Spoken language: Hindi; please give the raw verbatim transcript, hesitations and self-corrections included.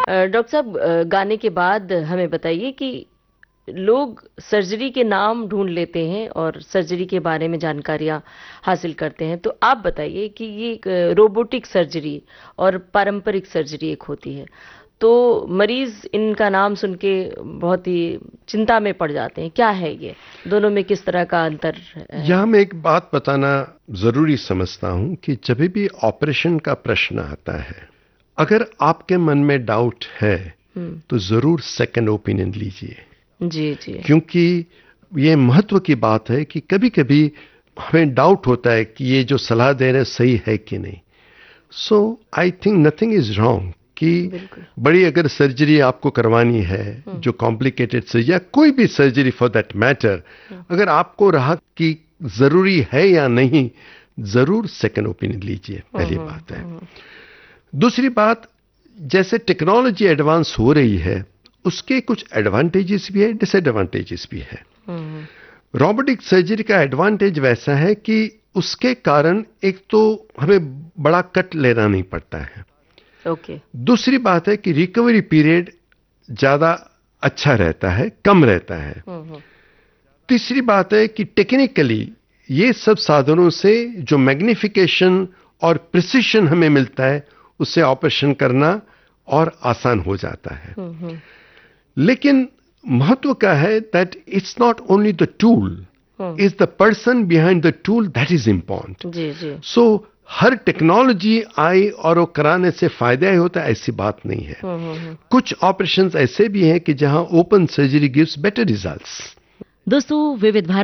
अ, डॉक्टर साहब, अ, गाने के बाद हमें बताइए कि लोग सर्जरी के नाम ढूंढ लेते हैं और सर्जरी के बारे में जानकारियां हासिल करते हैं, तो आप बताइए कि ये रोबोटिक सर्जरी और पारंपरिक सर्जरी एक होती है, तो मरीज इनका नाम सुन के बहुत ही चिंता में पड़ जाते हैं। क्या है ये, दोनों में किस तरह का अंतर है? यहाँ मैं एक बात बताना जरूरी समझता हूं कि जब भी ऑपरेशन का प्रश्न आता है, अगर आपके मन में डाउट है तो जरूर सेकंड ओपिनियन लीजिए। जी जी। क्योंकि ये महत्व की बात है कि कभी कभी हमें डाउट होता है कि ये जो सलाह दे रहे हैं सही है कि नहीं। सो I think nothing is wrong कि बड़ी अगर सर्जरी आपको करवानी है, जो कॉम्प्लिकेटेड सर्जरी या कोई भी सर्जरी फॉर दैट मैटर, अगर आपको रहा कि जरूरी है या नहीं, जरूर सेकंड ओपिनियन लीजिए, पहली बात है। दूसरी बात, जैसे टेक्नोलॉजी एडवांस हो रही है, उसके कुछ एडवांटेजेस भी है, डिसएडवांटेजेस भी है। रोबोटिक सर्जरी का एडवांटेज वैसा है कि उसके कारण एक तो हमें बड़ा कट लेना नहीं पड़ता है। Okay okay. दूसरी बात है कि रिकवरी पीरियड ज्यादा अच्छा रहता है, कम रहता है। तीसरी बात है कि टेक्निकली ये सब साधनों से जो मैग्निफिकेशन और प्रिसिशन हमें मिलता है, उससे ऑपरेशन करना और आसान हो जाता है। लेकिन महत्व का है that it's not only the tool, is the person behind the tool that is important. Ji ji. So her technology आई और वो कराने से फायदा ही होता है, ऐसी बात नहीं है। कुछ ऑपरेशंस ऐसे भी हैं कि जहां open surgery gives better results. दोस्तों, विविध भारत